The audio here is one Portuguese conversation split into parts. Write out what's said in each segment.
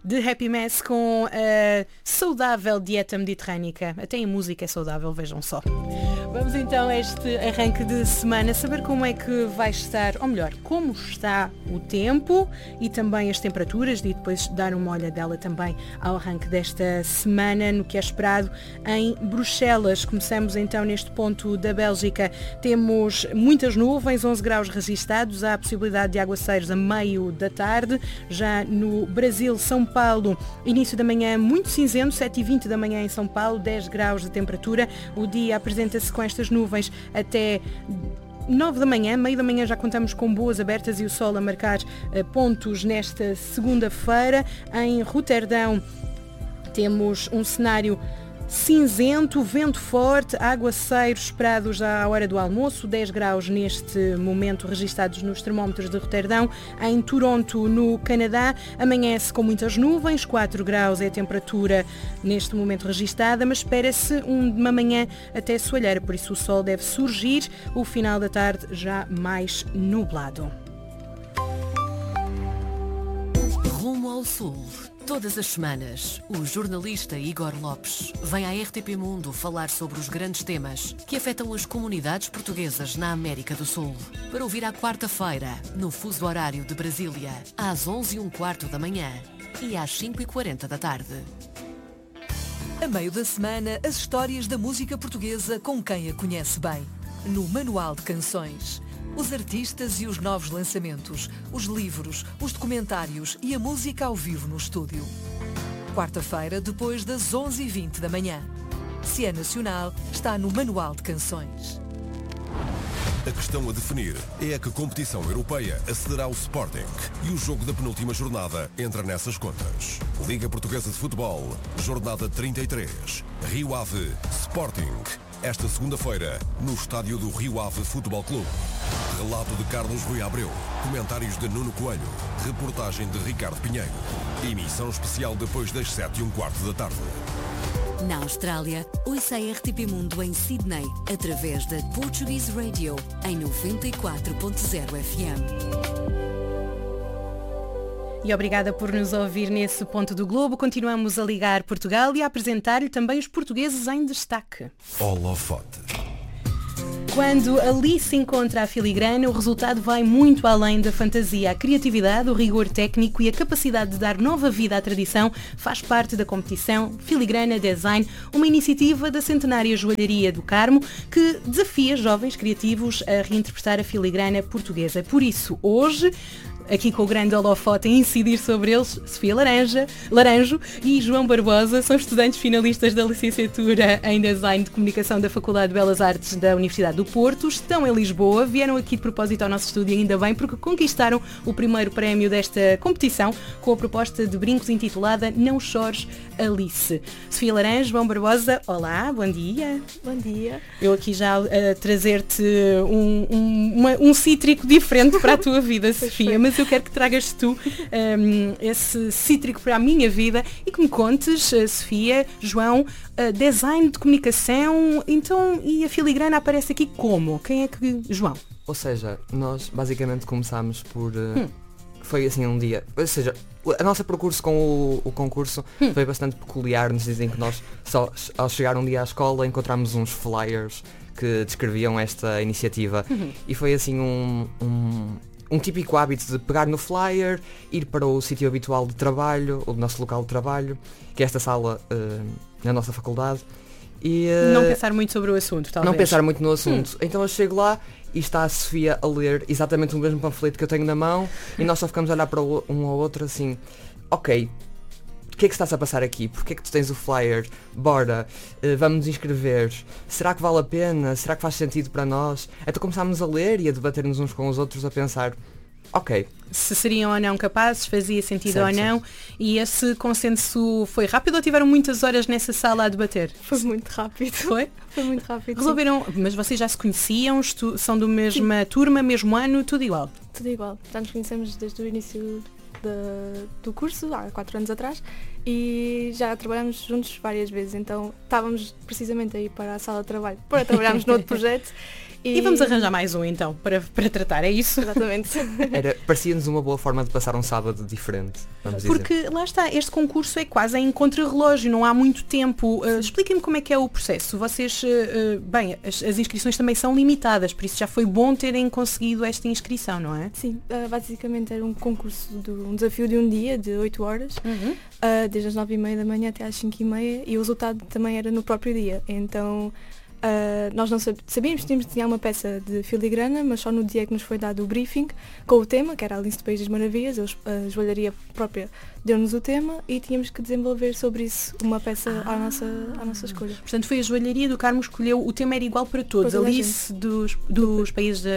de Happy Mess com a saudável dieta mediterrânica. Até em música é saudável, vejam só. Vamos então a este arranque de semana saber como é que vai estar, ou melhor, como está o tempo e também as temperaturas, e depois dar uma olhadela também ao arranque desta semana no que é esperado em Bruxelas. Começamos então neste ponto da Bélgica. Temos muitas nuvens, 11 graus registados, há a possibilidade de aguaceiros a meio da tarde. Já no Brasil, São Paulo, início da manhã muito cinzento, 7h20 da manhã em São Paulo, 10 graus de temperatura. O dia apresenta-se com estas nuvens até 9 da manhã, meio da manhã já contamos com boas abertas e o sol a marcar pontos nesta segunda-feira. Em Roterdão temos um cenário cinzento, vento forte, aguaceiros esperados à hora do almoço, 10 graus neste momento registados nos termómetros de Roterdão. Em Toronto, no Canadá, amanhece com muitas nuvens, 4 graus é a temperatura neste momento registada, mas espera-se uma manhã até soalheira, por isso o sol deve surgir, o final da tarde já mais nublado. Rumo ao Sul. Todas as semanas, o jornalista Igor Lopes vem à RTP Mundo falar sobre os grandes temas que afetam as comunidades portuguesas na América do Sul. Para ouvir à quarta-feira, no fuso horário de Brasília, às 11h15 da manhã e às 5h40 da tarde. A meio da semana, as histórias da música portuguesa com quem a conhece bem. No Manual de Canções. Os artistas e os novos lançamentos, os livros, os documentários e a música ao vivo no estúdio. Quarta-feira, depois das 11h20 da manhã. Se é nacional, está no Manual de Canções. A questão a definir é a que competição europeia acederá ao Sporting e o jogo da penúltima jornada entra nessas contas. Liga Portuguesa de Futebol, jornada 33, Rio Ave, Sporting. Esta segunda-feira, no estádio do Rio Ave Futebol Clube. Relato de Carlos Rui Abreu, comentários de Nuno Coelho, reportagem de Ricardo Pinheiro. Emissão especial depois das 7h15 da tarde. Na Austrália, ouça a RTP Mundo em Sydney, através da Portuguese Radio, em 94.0 FM. E obrigada por nos ouvir nesse ponto do globo. Continuamos a ligar Portugal e a apresentar-lhe também os portugueses em destaque. Holofote. Quando ali se encontra a filigrana, o resultado vai muito além da fantasia. A criatividade, o rigor técnico e a capacidade de dar nova vida à tradição faz parte da competição Filigrana Design, uma iniciativa da centenária Joalharia do Carmo que desafia jovens criativos a reinterpretar a filigrana portuguesa. Por isso, hoje, aqui com o grande holofote a incidir sobre eles, Sofia Laranjo e João Barbosa, são estudantes finalistas da licenciatura em Design de Comunicação da Faculdade de Belas Artes da Universidade do Porto. Estão em Lisboa, vieram aqui de propósito ao nosso estúdio, ainda bem, porque conquistaram o primeiro prémio desta competição com a proposta de brincos intitulada Não Chores, Alice. Sofia Laranjo, João Barbosa, olá, bom dia. Bom dia. Eu aqui já a trazer-te um cítrico diferente para a tua vida, Sofia, mas eu quero que tragas tu esse cítrico para a minha vida e que me contes, Sofia, João, design de comunicação, então, e a filigrana aparece aqui como? Quem é que... João? Ou seja, nós basicamente começámos por... Foi assim um dia, ou seja, a nossa percurso com o concurso foi bastante peculiar. Nos dizem que nós só ao chegar um dia à escola encontramos uns flyers que descreviam esta iniciativa e foi assim um típico hábito de pegar no flyer, ir para o sítio habitual de trabalho, o nosso local de trabalho, que é esta sala na nossa faculdade. E, não pensar muito sobre o assunto, talvez. Não pensar muito no assunto. Então eu chego lá e está a Sofia a ler exatamente o mesmo panfleto que eu tenho na mão e nós só ficamos a olhar para um ao outro assim, ok, o que é que está-se a passar aqui? Porquê é que tu tens o flyer? Bora, vamos nos inscrever. Será que vale a pena? Será que faz sentido para nós? Então começámos a ler e a debater-nos uns com os outros, a pensar, ok. Se seriam ou não capazes, fazia sentido certo, ou não. Certo. E esse consenso foi rápido ou tiveram muitas horas nessa sala a debater? Foi muito rápido. Foi? Foi muito rápido. Resolveram, mas vocês já se conheciam, são do mesma turma, mesmo ano, tudo igual? Tudo igual. Já nos conhecemos desde o início do curso, há 4 anos atrás, e já trabalhamos juntos várias vezes, então estávamos precisamente aí para a sala de trabalho para trabalharmos no outro projeto. E vamos arranjar mais um então, para tratar, é isso? Exatamente. Parecia-nos uma boa forma de passar um sábado diferente, vamos dizer. Porque lá está, este concurso é quase em contrarrelógio, não há muito tempo. Expliquem-me como é que é o processo. Vocês, bem, as inscrições também são limitadas, por isso já foi bom terem conseguido esta inscrição, não é? Sim, basicamente era um concurso, um desafio de um dia, de 8 horas, desde as 9h30 da manhã até às 5h30, e o resultado também era no próprio dia. Então nós não sabíamos que tínhamos de desenhar uma peça de filigrana, mas só no dia que nos foi dado o briefing com o tema, que era a Alice do País das Maravilhas, a joalharia própria deu-nos o tema e tínhamos que desenvolver sobre isso uma peça à nossa escolha. Portanto, foi a joalharia do Carmo que escolheu, o tema era igual para todos, Alice dos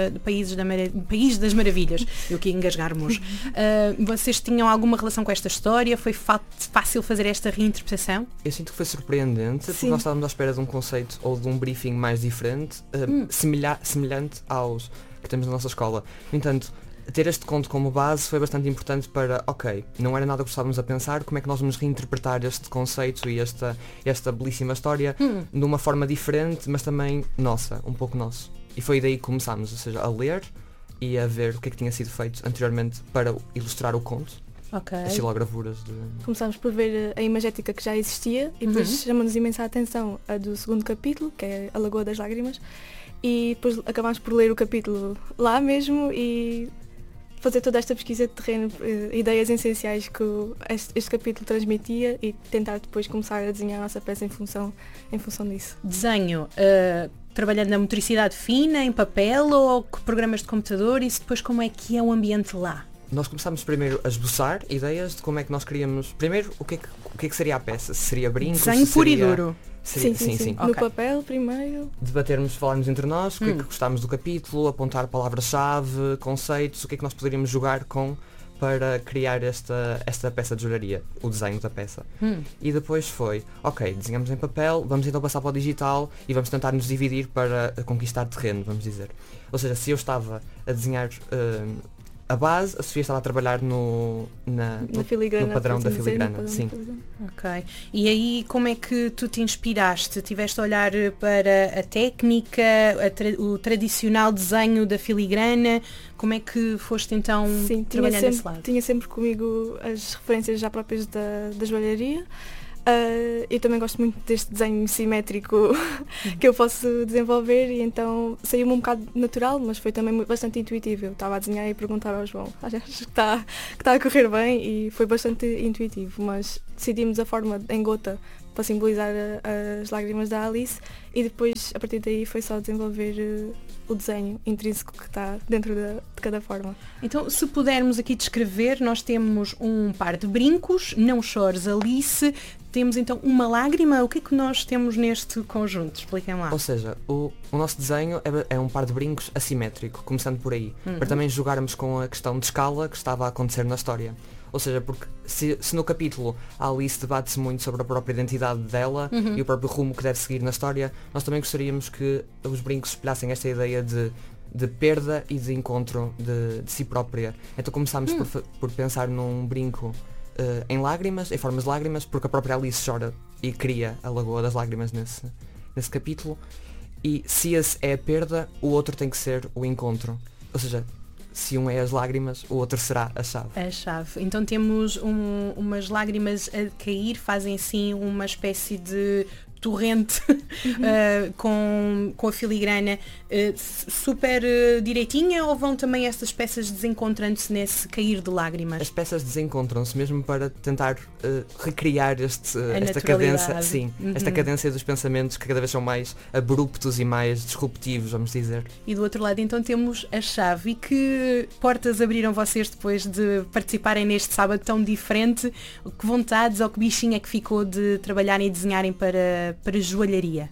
País das Maravilhas, eu que ia engasgar-nos. Vocês tinham alguma relação com esta história? Foi fácil fazer esta reinterpretação? Eu sinto que foi surpreendente, porque nós estávamos à espera de um conceito ou de um briefing mais diferente, semelhante aos que temos na nossa escola. No entanto, ter este conto como base foi bastante importante para, não era nada que estávamos a pensar, como é que nós vamos reinterpretar este conceito e esta belíssima história de uma forma diferente, mas também nossa, um pouco nosso. E foi daí que começámos, ou seja, a ler e a ver o que é que tinha sido feito anteriormente para ilustrar o conto. As xilogravuras de... Começámos por ver a imagética que já existia e depois chamou-nos imensa atenção a do segundo capítulo, que é a Lagoa das Lágrimas, e depois acabámos por ler o capítulo lá mesmo e fazer toda esta pesquisa de terreno, ideias essenciais que este capítulo transmitia e tentar depois começar a desenhar a nossa peça em função disso. Desenho, trabalhando na motricidade fina, em papel ou programas de computador, e depois como é que é o ambiente lá? Nós começámos primeiro a esboçar ideias de como é que nós queríamos... Primeiro, o que é que seria a peça? Se seria brincos? Desenho puro e duro. Sim. No papel primeiro. Debatermos, falarmos entre nós, o que é que gostámos do capítulo, apontar palavras-chave, conceitos, o que é que nós poderíamos jogar com para criar esta peça de joalharia, o desenho da peça. E depois foi, desenhamos em papel, vamos então passar para o digital e vamos tentar nos dividir para conquistar terreno, vamos dizer. Ou seja, se eu estava a desenhar a base, a Sofia estava a trabalhar no padrão da filigrana. Sim. Ok. E aí como é que tu te inspiraste? Tiveste a olhar para a técnica, o tradicional desenho da filigrana? Como é que foste então trabalhar nesse lado? Tinha sempre comigo as referências já próprias da joalharia. Eu também gosto muito deste desenho simétrico que eu posso desenvolver e então saiu-me um bocado natural, mas foi também bastante intuitivo. Eu estava a desenhar e perguntar ao João, acho que está a correr bem, e foi bastante intuitivo, mas decidimos a forma em gota para simbolizar as lágrimas da Alice e depois a partir daí foi só desenvolver o desenho intrínseco que está dentro de cada forma. Então, se pudermos aqui descrever, nós temos um par de brincos, Não Chores Alice, temos então uma lágrima. O que é que nós temos neste conjunto? Expliquem lá. Ou seja, o nosso desenho é um par de brincos assimétrico, começando por aí, para também jogarmos com a questão de escala que estava a acontecer na história. Ou seja, porque se no capítulo a Alice debate-se muito sobre a própria identidade dela e o próprio rumo que deve seguir na história, nós também gostaríamos que os brincos espelhassem esta ideia de perda e de encontro de si própria. Então começámos por pensar num brinco em lágrimas, em formas de lágrimas, porque a própria Alice chora e cria a Lagoa das Lágrimas nesse capítulo. E se esse é a perda, o outro tem que ser o encontro. Ou seja, se um é as lágrimas, o outro será a chave. A chave. Então temos umas lágrimas a cair, fazem assim uma espécie de torrente com a filigrana super direitinha, ou vão também essas peças desencontrando-se nesse cair de lágrimas? As peças desencontram-se mesmo para tentar recriar esta cadência, esta cadência dos pensamentos que cada vez são mais abruptos e mais disruptivos, vamos dizer. E do outro lado então temos a chave. E que portas abriram vocês depois de participarem neste sábado tão diferente? Que vontades ou que bichinho é que ficou de trabalharem e desenharem para joalharia?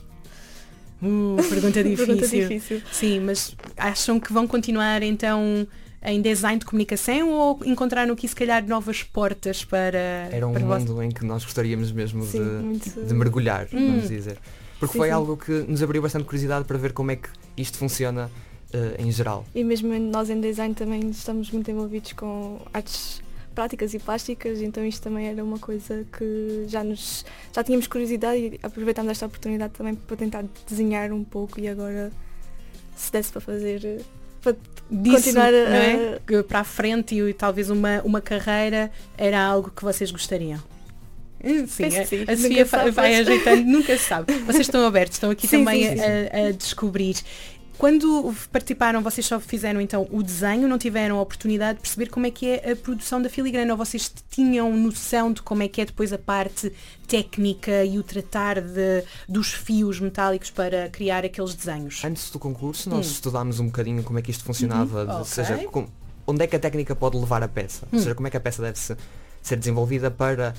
Pergunta difícil. Pergunta difícil. Sim, mas acham que vão continuar então em design de comunicação ou encontraram aqui se calhar novas portas para... Era um mundo em que nós gostaríamos mesmo de mergulhar, vamos dizer. Porque foi algo que nos abriu bastante curiosidade para ver como é que isto funciona em geral. E mesmo nós em design também estamos muito envolvidos com artes práticas e plásticas, então isto também era uma coisa que já tínhamos curiosidade e aproveitámos esta oportunidade também para tentar desenhar um pouco e agora se desse para fazer, para Disso, continuar não é? Que para a frente e talvez uma carreira era algo que vocês gostariam. Sim, Sim, a Sofia vai ajeitando, nunca se sabe. Vocês estão abertos, estão aqui Sim, também sim, a descobrir. Quando participaram, vocês só fizeram então o desenho, não tiveram a oportunidade de perceber como é que é a produção da filigrana, ou vocês tinham noção de como é que é depois a parte técnica e o tratar dos fios metálicos para criar aqueles desenhos? Antes do concurso nós estudámos um bocadinho como é que isto funcionava, ou seja, onde é que a técnica pode levar a peça, ou seja, como é que a peça deve ser desenvolvida para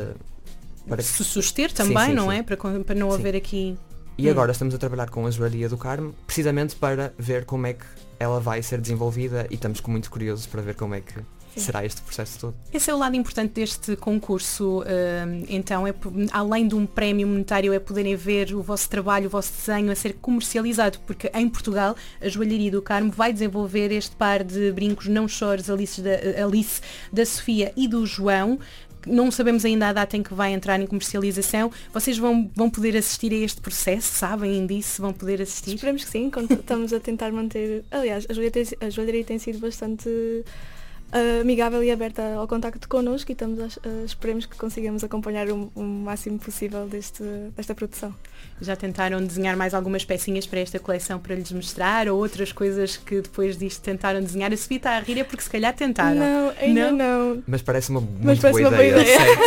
se suster também, sim, não sim. é? Para não haver aqui... E agora estamos a trabalhar com a Joalharia do Carmo, precisamente para ver como é que ela vai ser desenvolvida e estamos muito curiosos para ver como é que será este processo todo. Esse é o lado importante deste concurso, então, além de um prémio monetário, é poderem ver o vosso trabalho, o vosso desenho a ser comercializado, porque em Portugal a Joalharia do Carmo vai desenvolver este par de brincos Não Chores, Alice, da Sofia e do João. Não sabemos ainda a data em que vai entrar em comercialização. Vocês vão poder assistir a este processo? Sabem disso? Vão poder assistir? Esperemos que sim, estamos a tentar manter... Aliás, a joalharia tem sido bastante amigável e aberta ao contacto connosco e esperemos que consigamos acompanhar o máximo possível desta produção. Já tentaram desenhar mais algumas pecinhas para esta coleção para lhes mostrar, ou outras coisas que depois disto tentaram desenhar? A Sofia está a rir é porque se calhar tentaram. Não, ainda não. Mas parece uma muito boa ideia.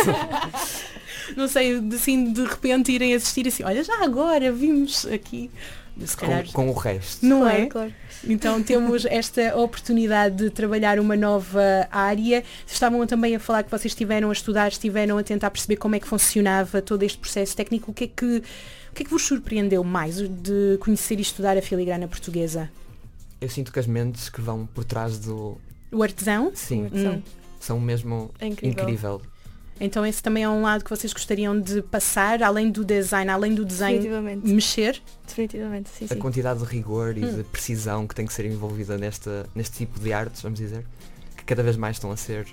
Certo. Não sei, assim, de repente irem assistir assim, olha, já agora vimos aqui. Se calhar, com o resto. Não claro, é? Claro. Então temos esta oportunidade de trabalhar uma nova área. Estavam também a falar que vocês estiveram a estudar, estiveram a tentar perceber como é que funcionava todo este processo técnico. O que é que vos surpreendeu mais de conhecer e estudar a filigrana portuguesa? Eu sinto que as mentes que vão por trás do... O artesão? Sim, são mesmo incrível. Então esse também é um lado que vocês gostariam de passar, além do design, além do desenho, mexer? Definitivamente, sim. A quantidade de rigor e de precisão que tem que ser envolvida neste tipo de artes, vamos dizer, que cada vez mais estão a ser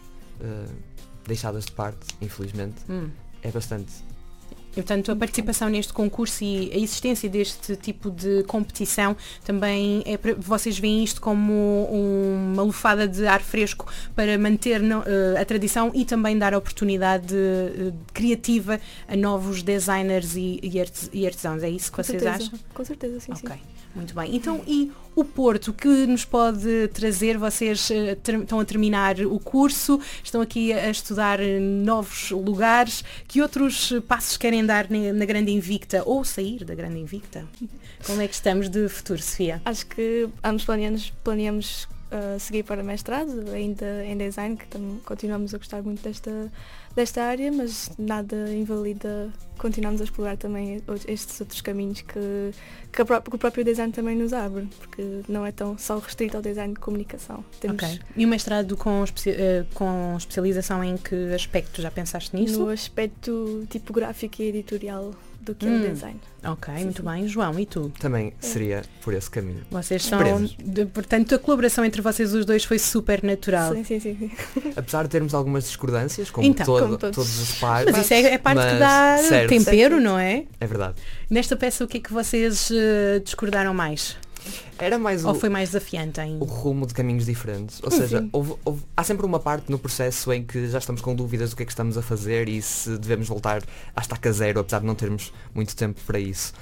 deixadas de parte, infelizmente, é bastante. E, portanto, a participação neste concurso e a existência deste tipo de competição também vocês veem isto como uma lufada de ar fresco para manter a tradição e também dar oportunidade criativa a novos designers e artesãos. É isso que vocês acham? Com certeza, sim. Ok, muito bem. Então, e o Porto, que nos pode trazer? Vocês estão a terminar o curso, estão aqui a estudar novos lugares. Que outros passos querem dar na Grande Invicta ou sair da Grande Invicta? Como é que estamos de futuro, Sofia? Acho que ambos planeamos seguir para mestrado, ainda em design, que continuamos a gostar muito desta área, mas nada invalida, continuamos a explorar também estes outros caminhos que o próprio design também nos abre, porque não é tão só restrito ao design de comunicação. Ok. E o mestrado com especialização em que aspecto? Já pensaste nisso? No aspecto tipográfico e editorial do que é o design. Ok, muito bem. João, e tu? Também seria por esse caminho. Vocês são, portanto, a colaboração entre vocês os dois foi super natural. Sim. Apesar de termos algumas discordâncias, como todos os pares. Mas isso é parte que dá tempero, não é? É verdade. Nesta peça, o que é que vocês discordaram mais? Era mais ou foi mais desafiante ainda? O rumo de caminhos diferentes. Ou seja, há sempre uma parte no processo em que já estamos com dúvidas do que é que estamos a fazer e se devemos voltar à estaca zero, apesar de não termos muito tempo para isso.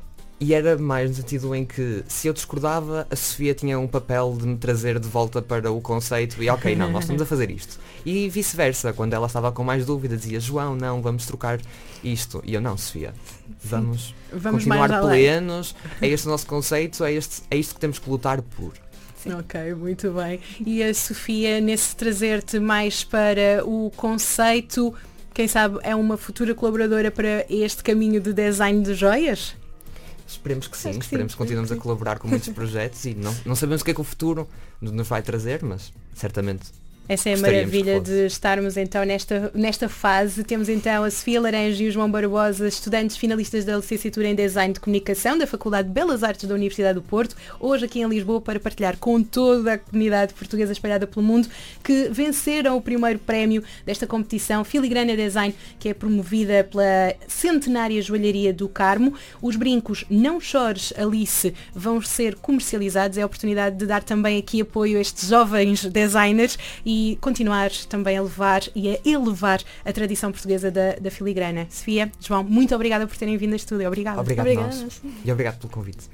E era mais no sentido em que, se eu discordava, a Sofia tinha um papel de me trazer de volta para o conceito e ok, não, nós estamos a fazer isto. E vice-versa, quando ela estava com mais dúvidas, dizia, João, não, vamos trocar isto. E eu, não, Sofia, vamos continuar plenos, é este o nosso conceito, é isto que temos que lutar por. Sim. Ok, muito bem. E a Sofia, nesse trazer-te mais para o conceito, quem sabe é uma futura colaboradora para este caminho de design de joias? Esperemos que sim, esperemos que continuemos a colaborar com muitos projetos e não sabemos o que é que o futuro nos vai trazer, mas certamente Essa é a Gostaríamos que maravilha fosse. de estarmos então nesta fase. Temos então a Sofia Laranjo e o João Barbosa, estudantes finalistas da licenciatura em Design de Comunicação da Faculdade de Belas Artes da Universidade do Porto, hoje aqui em Lisboa para partilhar com toda a comunidade portuguesa espalhada pelo mundo que venceram o primeiro prémio desta competição Filigrana Design, que é promovida pela centenária Joalharia do Carmo. Os brincos Não Chores, Alice vão ser comercializados. É a oportunidade de dar também aqui apoio a estes jovens designers e continuar também a levar e a elevar a tradição portuguesa da filigrana. Sofia, João, muito obrigada por terem vindo a estúdio. Obrigada. Obrigado Obrigada. nós. E obrigado pelo convite.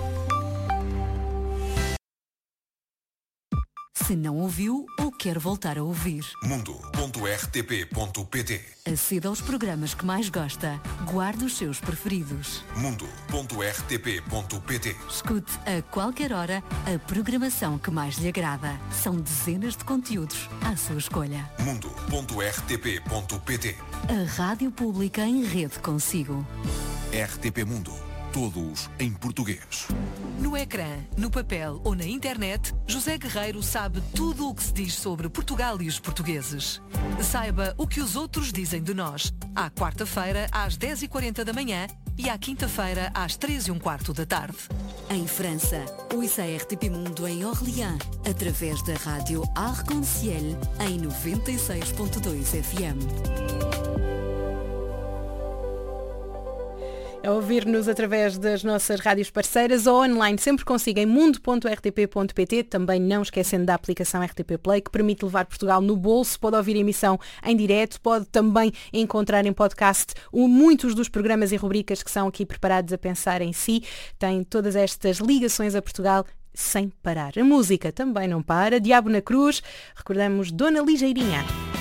Se não ouviu ou quer voltar a ouvir, mundo.rtp.pt aceda aos programas que mais gosta. Guarde os seus preferidos. mundo.rtp.pt Escute a qualquer hora a programação que mais lhe agrada. São dezenas de conteúdos à sua escolha. mundo.rtp.pt A Rádio Pública em rede consigo. RTP Mundo. Todos em português. No ecrã, no papel ou na internet, José Guerreiro sabe tudo o que se diz sobre Portugal e os portugueses. Saiba o que os outros dizem de nós. À quarta-feira, às 10h40 da manhã e à quinta-feira, às 3h15 da tarde. Em França, ouça a RTP Mundo em Orléans, através da rádio Arc-en-Ciel em 96.2 FM. A ouvir-nos através das nossas rádios parceiras ou online, sempre consigo em mundo.rtp.pt, também não esquecendo da aplicação RTP Play, que permite levar Portugal no bolso, pode ouvir a emissão em direto, pode também encontrar em podcast muitos dos programas e rubricas que são aqui preparados a pensar em si, tem todas estas ligações a Portugal sem parar. A música também não para, Diabo na Cruz, recordamos Dona Ligeirinha.